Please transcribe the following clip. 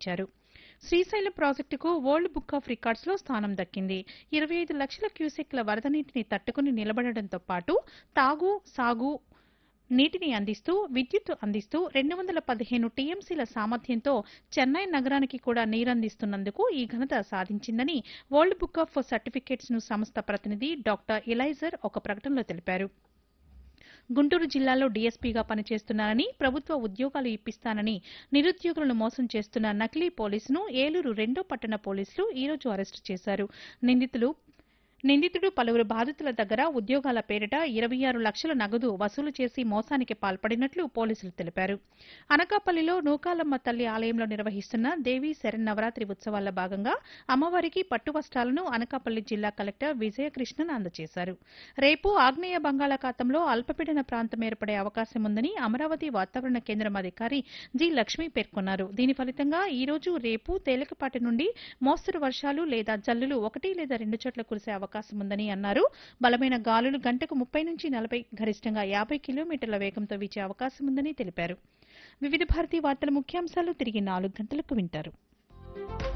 ఇచ్చారు. శ్రీశైలం ప్రాజెక్టుకు world book of రికార్డ్స్లో స్థానం దక్కింది. 25 లక్షల క్యూసెక్ల వరద నీటిని తట్టుకుని నిలబడడంతో పాటు తాగు, సాగు నీటిని అందిస్తూ విద్యుత్ అందిస్తూ 215 టీఎంసీల సామర్థ్యంతో చెన్నై నగరానికి కూడా నీరందిస్తున్నందుకు ఈ ఘనత సాధించిందని వరల్డ్ బుక్ ఆఫ్ సర్టిఫికేట్స్ సంస్థ ప్రతినిధి డాక్టర్ ఎలైజర్ ఒక ప్రకటనలో తెలిపారు. గుంటూరు జిల్లాలో డీఎస్పీగా పనిచేస్తున్నానని, ప్రభుత్వ ఉద్యోగాలు ఇప్పిస్తానని నిరుద్యోగులను మోసం చేస్తున్న నకిలీ పోలీసును ఏలూరు 2వ పట్టణ పోలీసులు ఈ రోజు అరెస్టు చేశారు. నిందితుడు పలువురు బాధితుల దగ్గర ఉద్యోగాల పేరిట 26 లక్షల నగదు వసూలు చేసి మోసానికి పాల్పడినట్లు పోలీసులు తెలిపారు. అనకాపల్లిలో నూకాలమ్మ తల్లి ఆలయంలో నిర్వహిస్తున్న దేవీ శరన్నవరాత్రి ఉత్సవాల్లో భాగంగా అమ్మవారికి పట్టు వస్త్రాలను అనకాపల్లి జిల్లా కలెక్టర్ విజయకృష్ణన్ అందజేశారు. రేపు ఆగ్నేయ బంగాళాఖాతంలో అల్పపీడన ప్రాంతం ఏర్పడే అవకాశం ఉందని అమరావతి వాతావరణ కేంద్రం అధికారి జి లక్ష్మి పేర్కొన్నారు. దీని ఫలితంగా ఈ రోజు, రేపు తేలికపాటి నుండి మోస్తరు వర్షాలు లేదా జల్లులు 1 లేదా 2 చోట్ల కురిసే అవకాశం ఉందని అన్నారు. బలమైన గాలులు గంటకు 30 నుంచి 40, గరిష్టంగా 50 కిలోమీటర్ల వేగంతో వీచే అవకాశం ఉందని తెలిపారు. వివిధ భారతి వార్తల ముఖ్యాంశాలు తిరిగి 4 గంటలకు వింటారు.